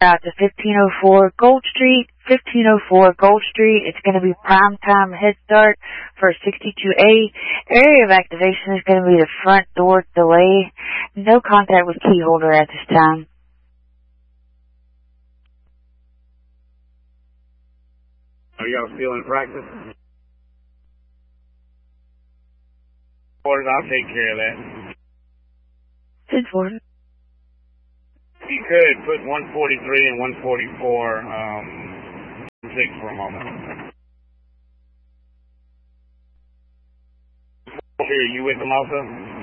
out to 1504 Gold Street. 1504 Gold Street. It's going to be prime time head start for 62A. Area of activation is going to be the front door delay. No contact with key holder at this time. Are y'all still in practice? I'll take care of that. 10-4. If you could, put 143 and 144 6 for a moment. Are you with them also?